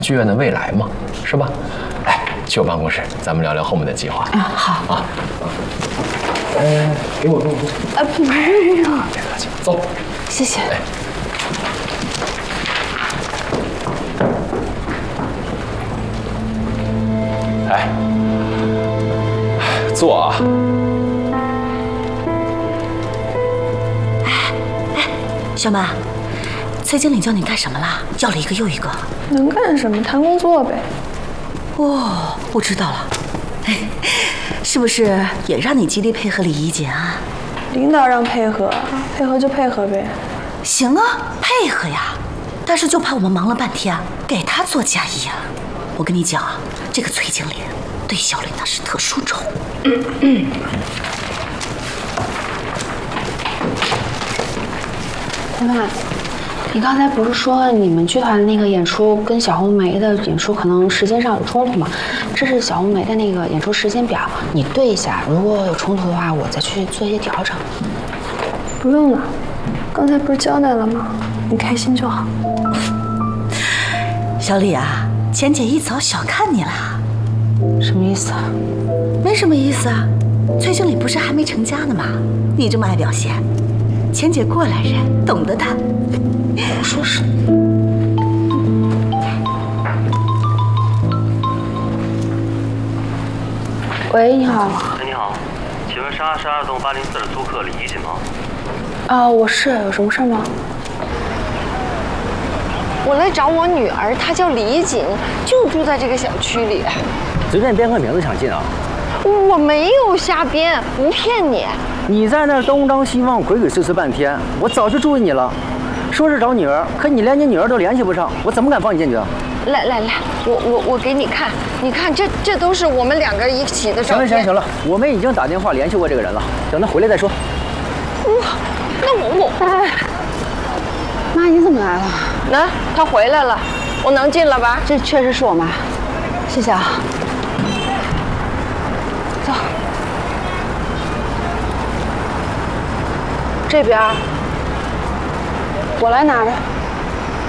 剧院的未来嘛，是吧？来，去我办公室，咱们聊聊后面的计划。 啊，好啊。给我弄。 不， 别客气，走。 谢谢。 来，坐啊。 小满，崔经理叫你干什么了？要了一个又一个。 能干什么？谈工作呗。 哦，我知道了。是不是也让你极力配合李怡姐啊？ 领导让配合，配合就配合呗。 行啊，配合呀。但是就怕我们忙了半天，给他做嫁衣啊。我跟你讲啊，这个崔经理对小磊那是特殊宠。 老板，你刚才不是说你们剧团的那个演出跟小红梅的演出可能时间上有冲突吗？这是小红梅的那个演出时间表，你对一下，如果有冲突的话，我再去做一些调整。 不用了，刚才不是交代了吗？你开心就好。 小李啊，钱姐一早小看你了。 什么意思啊？ 没什么意思啊，崔经理不是还没成家呢吗？你这么爱表现，钱姐过来人，懂得的。 胡说什么？喂，你好。 哎，你好，请问是22栋804的租客李怡锦吗？ 啊，我是，有什么事吗？ 我来找我女儿，她叫李怡锦，就住在这个小区里。 随便编个名字想进啊？ 我没有瞎编，不骗你。 你在那儿东张西望、鬼鬼祟祟半天，我早就注意你了。说是找女儿，可你连你女儿都联系不上，我怎么敢放你进去啊？ 来，我给你看，你看这都是我们两个人一起的照片。 行了，我们已经打电话联系过这个人了，等他回来再说。 那我妈，你怎么来了？ 那她回来了，我能进了吧？ 这确实是我妈，谢谢啊。走，这边我来拿着。